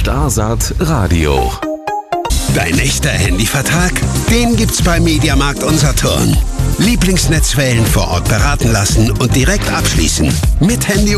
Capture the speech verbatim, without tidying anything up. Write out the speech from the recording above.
Starsaat Radio. Dein echter Handyvertrag? Den gibt's bei Mediamarkt und Saturn. Lieblingsnetzwellen vor Ort beraten lassen und direkt abschließen. Mit Handy